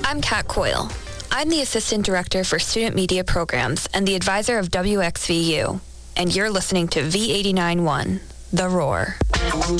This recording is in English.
I'm Kat Coyle. I'm the Assistant Director for Student Media Programs and the advisor of WXVU. And you're listening to V89.1, The Roar.